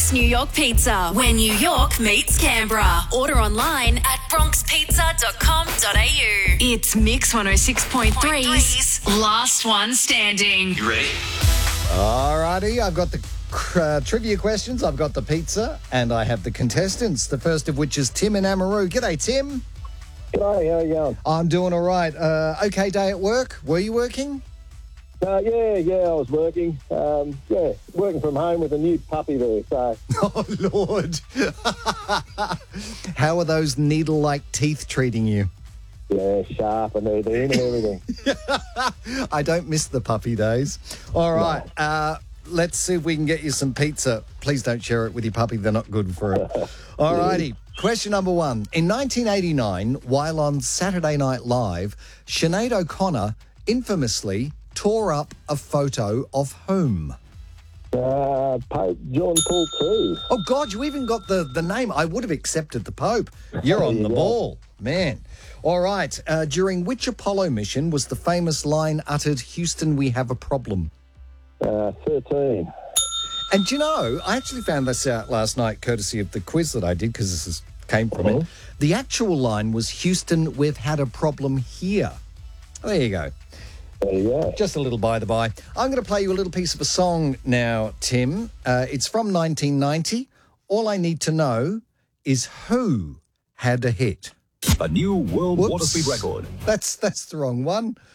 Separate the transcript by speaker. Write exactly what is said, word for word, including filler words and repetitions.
Speaker 1: Bronx, New York Pizza, where New York meets Canberra. Order online at bronx pizza dot com dot a u. It's Mix one oh six point three's Last One Standing.
Speaker 2: You ready?
Speaker 3: All righty, I've got the uh, trivia questions, I've got the pizza, and I have the contestants, the first of which is Tim in Amaroo. G'day, Tim.
Speaker 4: G'day, how are you going?
Speaker 3: I'm doing all right. Uh, okay day at work? Were you working?
Speaker 4: Uh, yeah, yeah, I was working. Um, yeah, working from home with a new puppy there. So,
Speaker 3: Oh, Lord. How are those needle-like teeth treating you?
Speaker 4: yeah, sharp and everything and everything.
Speaker 3: I don't miss the puppy days. All right, uh, let's see if we can get you some pizza. Please don't share it with your puppy. They're not good for it. All righty. Question number one. In nineteen eighty-nine, while on Saturday Night Live, Sinead O'Connor infamously tore up a photo of whom?
Speaker 4: Uh, Pope John Paul the Second.
Speaker 3: Oh, God, you even got the, the name. I would have accepted the Pope. You're on
Speaker 4: There
Speaker 3: the
Speaker 4: you go.
Speaker 3: ball, man. All right. Uh, during which Apollo mission was the famous line uttered, Houston, we have a problem?
Speaker 4: Uh, thirteen.
Speaker 3: And do you know, I actually found this out last night, courtesy of the quiz that I did, because this is, came from it. The actual line was, Houston, we've had a problem here. There you go.
Speaker 4: There you go.
Speaker 3: Just a little by the by. I'm going to play you a little piece of a song now, Tim. Uh, it's from nineteen ninety. All I need to know is who had a hit.
Speaker 5: A new world
Speaker 3: Whoops.
Speaker 5: water speed record.
Speaker 3: That's that's the wrong one.